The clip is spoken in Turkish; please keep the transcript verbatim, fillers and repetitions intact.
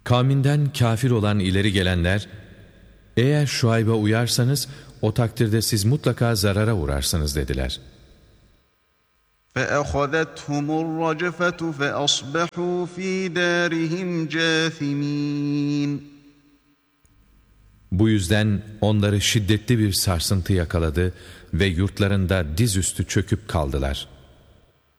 Kavminden kafir olan ileri gelenler, eğer Şuayb'a uyarsanız o takdirde siz mutlaka zarara uğrarsınız dediler. فَأَخَذَتْهُمُ الرَّجْفَةُ فَأَصْبَحُوا ف۪ي دَارِهِمْ جَاثِمِينَ. Bu yüzden onları şiddetli bir sarsıntı yakaladı ve yurtlarında dizüstü çöküp kaldılar.